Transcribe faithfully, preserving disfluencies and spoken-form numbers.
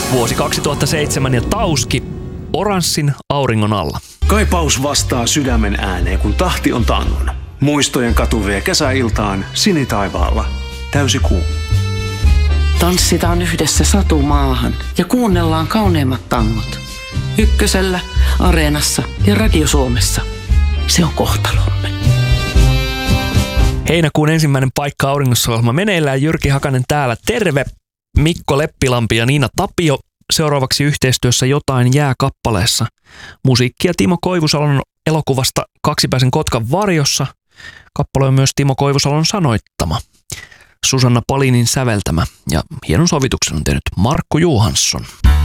Vuosi kaksituhattaseitsemän ja Tauski oranssin auringon alla. Kaipaus vastaa sydämen ääneen, kun tahti on tangon. Muistojen katu vie kesäiltaan sinitaivaalla. Täysi kuu. Tanssitaan yhdessä satumaahan ja kuunnellaan kauneimmat tangot. Ykkösellä, Areenassa ja Radio Suomessa. Se on kohtalomme. Heinäkuun ensimmäinen paikka auringossa ohjelma meneillään. Jyrki Hakanen täällä. Terve! Mikko Leppilampi ja Niina Tapio. Seuraavaksi yhteistyössä Jotain jää -kappaleessa. Musiikkia Timo Koivusalon elokuvasta Kaksipäisen Kotkan varjossa. Kappale on myös Timo Koivusalon sanoittama. Susanna Palinin säveltämä ja hienon sovituksen on tehnyt Markku Johansson.